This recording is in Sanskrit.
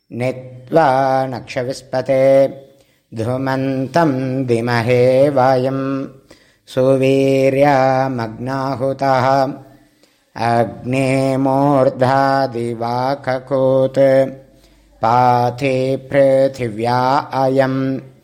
नित्वा नक्षविस्पते धूमन्तं दिमहे वायं सुवीर्यमग्नाहुतः अग्ने मूर्धादिवाककूत् पाथे पृथिव्या अयम्